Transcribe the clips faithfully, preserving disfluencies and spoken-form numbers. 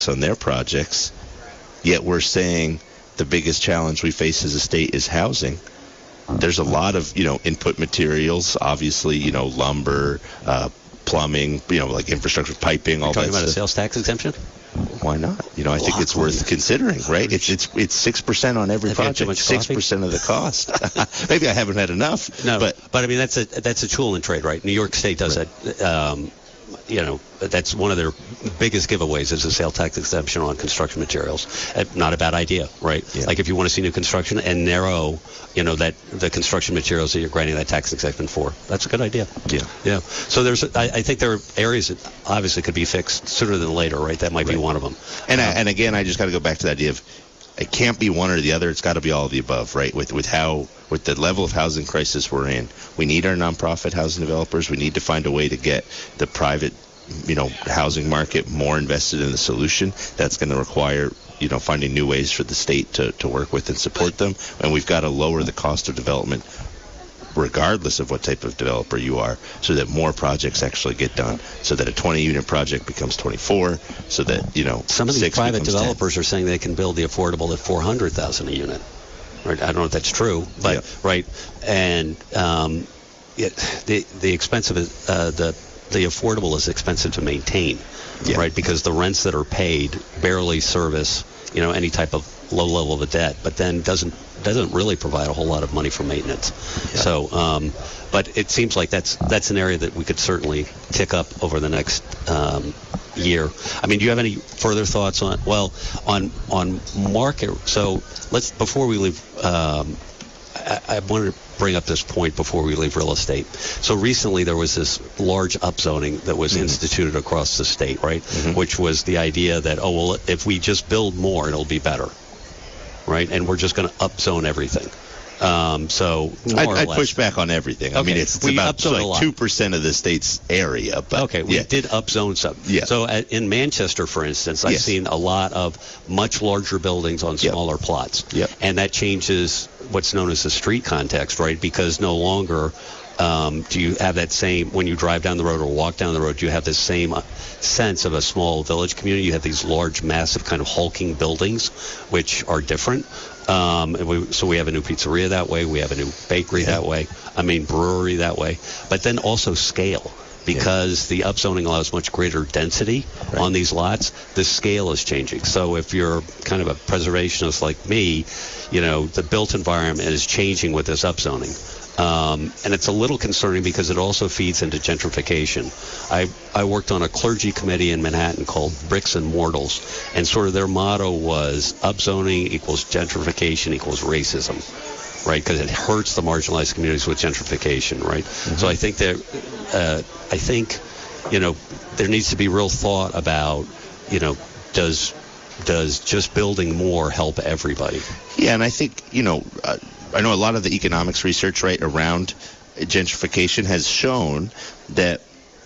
on their projects, yet we're saying the biggest challenge we face as a state is housing. There's a lot of, you know, input materials, obviously, you know, lumber, uh, plumbing, you know, like infrastructure, piping, all You're that talking about stuff. a sales tax exemption? Why not? You know, I think it's worth considering, right? It's it's it's six percent on every Have you had too project, much six coffee? percent of the cost. Maybe I haven't had enough. No, but but I mean that's a that's a tool in trade, right? New York State does Right. that. Um, you know, that's one of their biggest giveaways is a sales tax exemption on construction materials. Uh, Not a bad idea, right? Yeah. Like if you want to see new construction and narrow, you know, that the construction materials that you're granting that tax exemption for, that's a good idea. yeah, Yeah. So there's, I, I think there are areas that obviously could be fixed sooner than later, right? That might be Right. one of them. and I, Um, and again, I just got to go back to the idea of it can't be one or the other. It's got to be all of the above, right? With with how with the level of housing crisis we're in, we need our nonprofit housing developers. We need to find a way to get the private, you know, housing market more invested in the solution. That's going to require, you know, finding new ways for the state to, to work with and support them. And we've got to lower the cost of development regardless of what type of developer you are, so that more projects actually get done, so that a twenty unit project becomes twenty-four, so that, you know, Some of these six private becomes ten. developers are saying they can build the affordable at four hundred thousand a unit. Right? I don't know if that's true, but Yep. right, and um, it, the the expensive uh, the the affordable is expensive to maintain, Yeah. right? Because the rents that are paid barely service, you know, any type of low level of a debt, but then doesn't doesn't really provide a whole lot of money for maintenance. Yeah. So, um, but it seems like that's that's an area that we could certainly tick up over the next um, year. I mean, do you have any further thoughts on well on on market? So let's before we leave. Um, I, I wanted to bring up this point before we leave real estate. So recently there was this large upzoning that was Mm-hmm. instituted across the state, right? Mhm. Which was the idea that, oh, well, if we just build more, it'll be better, right? And we're just going to upzone everything. Um, so more I'd, or I'd less. push back on everything. I Okay. mean, it's, it's We about upzoned a like lot. two percent of the state's area. But Okay, we yeah. did upzone some. Yeah. So at, in Manchester, for instance, I've Yes. seen a lot of much larger buildings on Yep. smaller plots. Yep. And that changes what's known as the street context, right? Because no longer um, do you have that same, when you drive down the road or walk down the road, do you have the same uh, sense of a small village community? You have these large, massive kind of hulking buildings, which are different. Um, and we, so we have a new pizzeria that way. We have a new bakery Yeah. that way. I mean, brewery that way. But then also scale. Because the upzoning allows much greater density Right. on these lots, the scale is changing. So if you're kind of a preservationist like me, you know, the built environment is changing with this upzoning. Um, and it's a little concerning because it also feeds into gentrification. I, I worked on a clergy committee in Manhattan called Bricks and Mortals, and sort of their motto was upzoning equals gentrification equals racism, right? Because it hurts the marginalized communities with gentrification, right? Mm-hmm. So I think that, uh, I think, you know, there needs to be real thought about, you know, does does just building more help everybody? Yeah, and I think, you know, uh, I know a lot of the economics research, right, around gentrification has shown that,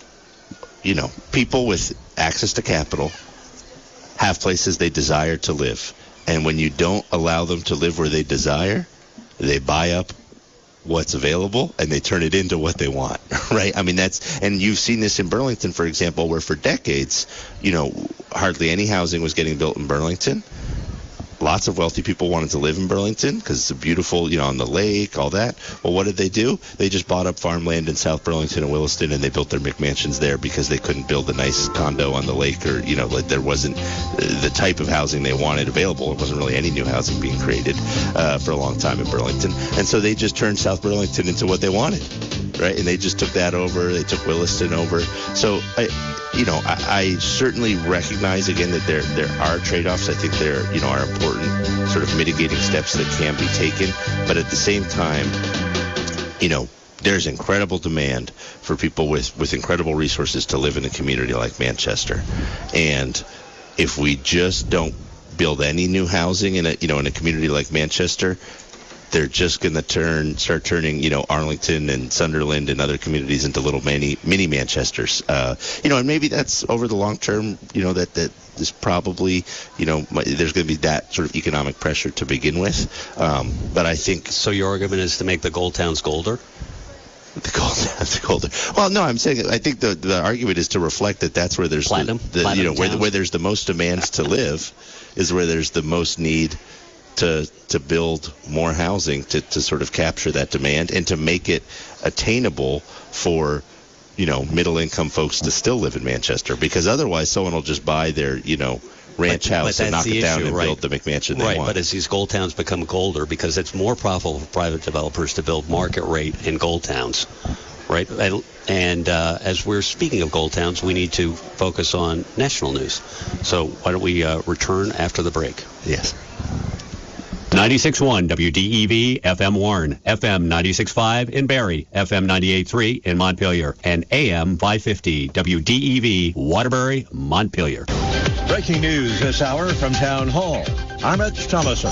you know, people with access to capital have places they desire to live. And when you don't allow them to live where they desire, they buy up what's available and they turn it into what they want, right? I mean, that's, and you've seen this in Burlington, for example, where for decades, you know, hardly any housing was getting built in Burlington. Lots of wealthy people wanted to live in Burlington because it's a beautiful, you know, on the lake, all that. Well, what did they do? They just bought up farmland in South Burlington and Williston, and they built their McMansions there because they couldn't build a nice condo on the lake, or, you know, like there wasn't the type of housing they wanted available. It wasn't really any new housing being created uh, for a long time in Burlington. And so they just turned South Burlington into what they wanted, right? And they just took that over. They took Williston over. So, I, you know, I, I certainly recognize, again, that there there are trade-offs. I think there, you know, are important sort of mitigating steps that can be taken. But at the same time, you know, there's incredible demand for people with, with incredible resources to live in a community like Manchester. And if we just don't build any new housing in a, you know, in a community like Manchester, they're just going to turn, start turning, you know, Arlington and Sunderland and other communities into little mini, mini Manchesters. Uh, you know, and maybe that's over the long term, you know, that, that is probably, you know, there's going to be that sort of economic pressure to begin with. Um, but I think... So your argument is to make the gold towns golder? The gold, the golden. Well, no, I'm saying I think the the argument is to reflect that that's where there's Platinum, the, the Platinum you know where, towns. where there's the most demands to live is where there's the most need to to build more housing to, to sort of capture that demand and to make it attainable for you know middle income folks to still live in Manchester, because otherwise someone will just buy their you know ranch But- house but and knock that's it the down issue, and right. build the McMansion they Right, want. but as these gold towns become golder, because it's more profitable for private developers to build market rate in gold towns, right? And, and uh, as we're speaking of gold towns, we need to focus on national news. So why don't we uh, return after the break? Yes. ninety-six point one W D E V F M Warren, F M ninety-six point five in Barrie, F M ninety-eight point three in Montpelier, and A M five fifty W D E V Waterbury, Montpelier. Breaking news this hour from Town Hall. I'm Rich Thomason.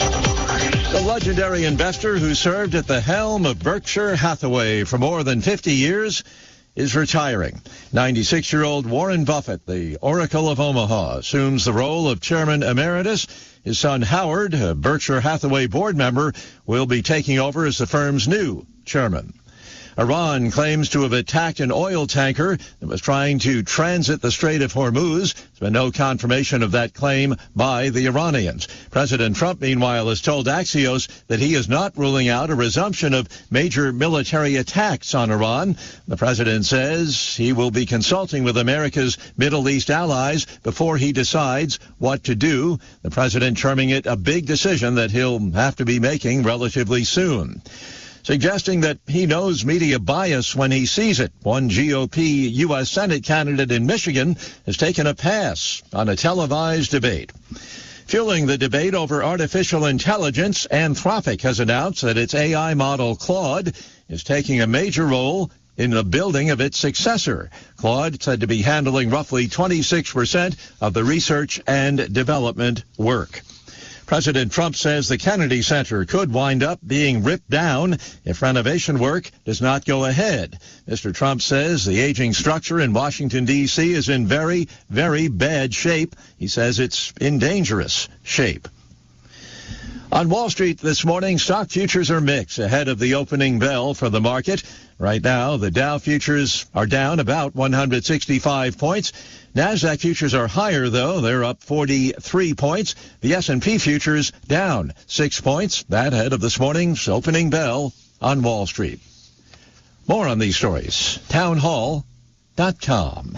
The legendary investor who served at the helm of Berkshire Hathaway for more than fifty years is retiring. ninety-six-year-old Warren Buffett, the Oracle of Omaha, assumes the role of chairman emeritus. His son Howard, a Berkshire Hathaway board member, will be taking over as the firm's new chairman. Iran claims to have attacked an oil tanker that was trying to transit the Strait of Hormuz. There's been no confirmation of that claim by the Iranians. President Trump, meanwhile, has told Axios that he is not ruling out a resumption of major military attacks on Iran. The president says he will be consulting with America's Middle East allies before he decides what to do. The president terming it a big decision that he'll have to be making relatively soon, suggesting that he knows media bias when he sees it. One G O P U S Senate candidate in Michigan has taken a pass on a televised debate. Fueling the debate over artificial intelligence, Anthropic has announced that its A I model Claude is taking a major role in the building of its successor. Claude said to be handling roughly twenty-six percent of the research and development work. President Trump says the Kennedy Center could wind up being ripped down if renovation work does not go ahead. Mister Trump says the aging structure in Washington, D C is in very, very bad shape. He says it's in dangerous shape. On Wall Street this morning, stock futures are mixed ahead of the opening bell for the market. Right now, the Dow futures are down about one hundred sixty-five points. NASDAQ futures are higher, though. They're up forty-three points. The S and P futures down six points. That ahead of this morning's opening bell on Wall Street. More on these stories. town hall dot com.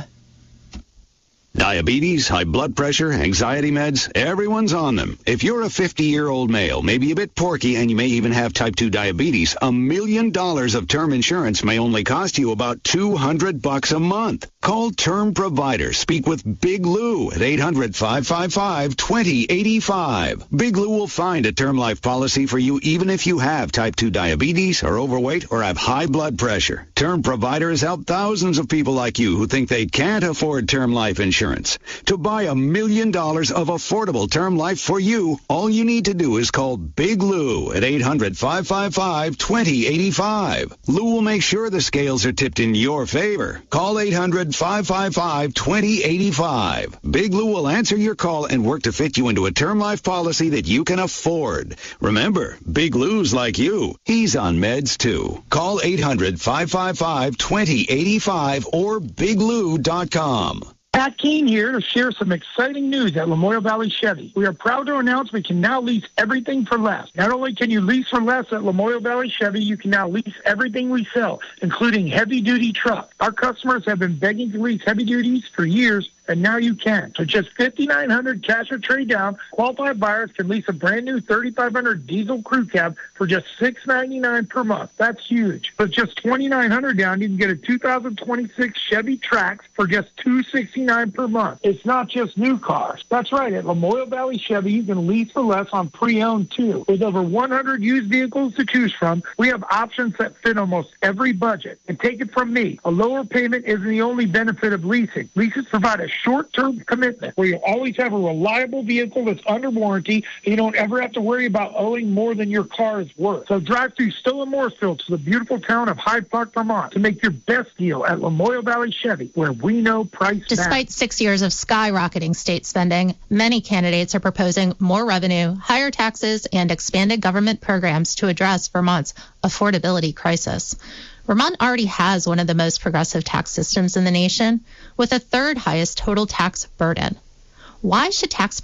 Diabetes, high blood pressure, anxiety meds, everyone's on them. If you're a fifty-year-old male, maybe a bit porky, and you may even have type two diabetes, a million dollars of term insurance may only cost you about two hundred bucks a month. Call Term Provider. Speak with Big Lou at eight hundred, five five five, two zero eight five. Big Lou will find a term life policy for you even if you have type two diabetes, are overweight, or have high blood pressure. Term Provider has helped thousands of people like you who think they can't afford term life insurance. To buy a million dollars of affordable term life for you, all you need to do is call Big Lou at eight hundred, five five five, two zero eight five. Lou will make sure the scales are tipped in your favor. Call eight hundred, five five five, two zero eight five. Big Lou will answer your call and work to fit you into a term life policy that you can afford. Remember, Big Lou's like you. He's on meds too. Call eight hundred, five five five, two zero eight five or big lou dot com. Pat Keene here to share some exciting news at Lamoille Valley Chevy. We are proud to announce we can now lease everything for less. Not only can you lease for less at Lamoille Valley Chevy, you can now lease everything we sell, including heavy-duty trucks. Our customers have been begging to lease heavy duties for years, and now you can. For just five thousand nine hundred dollars cash or trade down, qualified buyers can lease a brand new three thousand five hundred dollars diesel crew cab for just six hundred ninety-nine dollars per month. That's huge. But just two thousand nine hundred dollars down, you can get a two thousand twenty-six Chevy Trax for just two hundred sixty-nine dollars per month. It's not just new cars. That's right. At Lamoille Valley Chevy, you can lease for less on pre-owned too. With over one hundred used vehicles to choose from, we have options that fit almost every budget. And take it from me, a lower payment isn't the only benefit of leasing. Leases provide a short-term commitment where you always have a reliable vehicle that's under warranty, and you don't ever have to worry about owing more than your car is worth. So drive through Stowe and Mooresville to the beautiful town of Hyde Park, Vermont to make your best deal at Lamoille Valley Chevy, where we know price matters. Despite six years of skyrocketing state spending, many candidates are proposing more revenue, higher taxes, and expanded government programs to address Vermont's affordability crisis. Vermont already has one of the most progressive tax systems in the nation, with a third highest total tax burden. Why should taxpayers